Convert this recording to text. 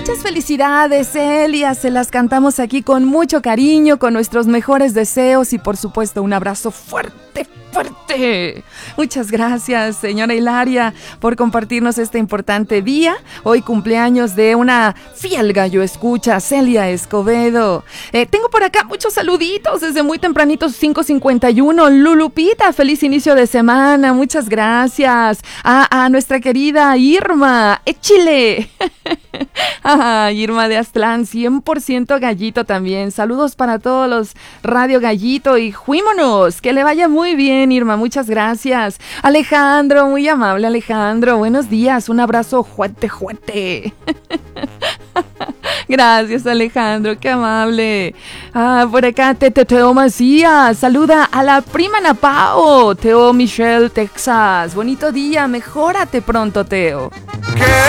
Muchas felicidades, Elia. Se las cantamos aquí con mucho cariño, con nuestros mejores deseos y por supuesto un abrazo fuerte, fuerte. Muchas gracias, señora Hilaria, por compartirnos este importante día. Hoy cumpleaños de una fiel gallo escucha, Celia Escobedo. Tengo por acá muchos saluditos desde muy tempranitos, 5:51. Lulupita, feliz inicio de semana. Muchas gracias. A nuestra querida Irma, Chile. Irma de Aztlán, 100% gallito también. Saludos para todos los Radio Gallito y juímonos. Que le vaya muy bien, Irma. Muchas gracias. Alejandro, muy amable Alejandro. Buenos días. Un abrazo fuerte, fuerte. Gracias, Alejandro, qué amable. Por acá, Teo Macías. Saluda a la prima Napao. Teo Michelle, Texas. Bonito día, mejórate pronto, Teo. ¿Qué?